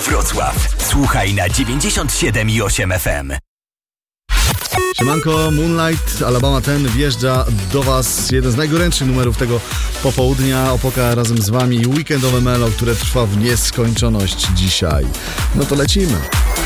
Wrocław. Słuchaj na 97,8 FM. Siemanko, Moonlight, Alabama 10 wjeżdża do Was jeden z najgorętszych numerów tego popołudnia. Opoka razem z Wami i weekendowe melo, które trwa w nieskończoność dzisiaj. No to lecimy.